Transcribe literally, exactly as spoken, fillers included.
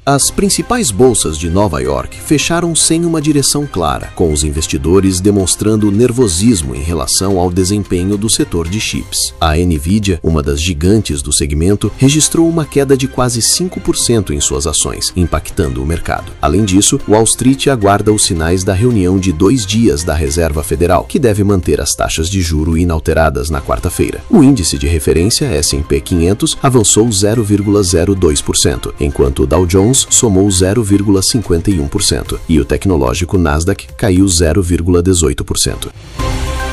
As principais bolsas de Nova York fecharam sem uma direção clara, com os investidores demonstrando nervosismo em relação ao desempenho do setor de chips. A Nvidia, uma das gigantes do segmento, registrou uma queda de quase cinco por cento em suas ações, impactando o mercado. Além disso, Wall Street aguarda os sinais da reunião de dois dias da Reserva Federal, que deve manter as taxas de juro inalteradas na quarta-feira. O índice de referência S e P quinhentos avançou zero vírgula zero dois por cento, enquanto o Dow Jones somou zero vírgula cinquenta e um por cento e o tecnológico Nasdaq caiu zero vírgula dezoito por cento.